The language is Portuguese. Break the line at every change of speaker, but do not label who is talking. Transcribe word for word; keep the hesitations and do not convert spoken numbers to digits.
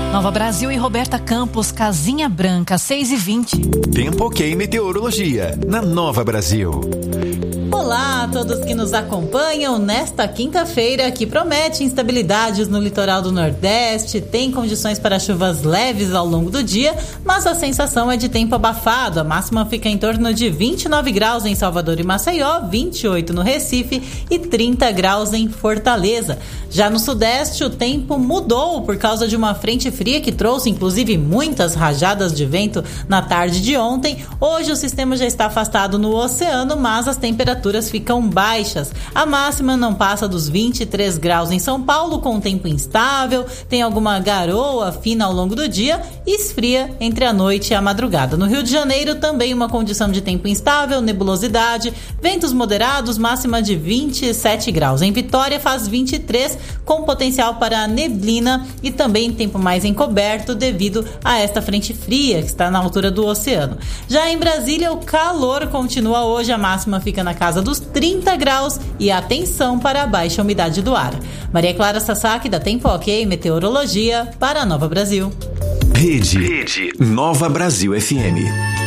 Nova Brasil e Roberta Campos, Casinha Branca, seis e vinte.
Tempo ok meteorologia, na Nova Brasil.
Olá a todos que nos acompanham nesta quinta-feira, que promete instabilidades no litoral do Nordeste, tem condições para chuvas leves ao longo do dia, mas a sensação é de tempo abafado. A máxima fica em torno de vinte e nove graus em Salvador e Maceió, vinte e oito no Recife e trinta graus em Fortaleza. Já no Sudeste, o tempo mudou por causa de uma frente fria que trouxe inclusive muitas rajadas de vento na tarde de ontem. Hoje o sistema já está afastado no oceano, mas as temperaturas ficam baixas. A máxima não passa dos vinte e três graus em São Paulo, com tempo instável, tem alguma garoa fina ao longo do dia e esfria entre a noite e a madrugada. No Rio de Janeiro também uma condição de tempo instável, nebulosidade, ventos moderados, máxima de vinte e sete graus. Em Vitória faz vinte e três, com potencial para neblina e também tempo mais encoberto devido a esta frente fria que está na altura do oceano. Já em Brasília o calor continua hoje, a máxima fica na casa dos trinta graus e atenção para a baixa umidade do ar. Maria Clara Sasaki, da Tempo Ok Meteorologia, para a Nova Brasil.
Rede, Rede Nova Brasil F M.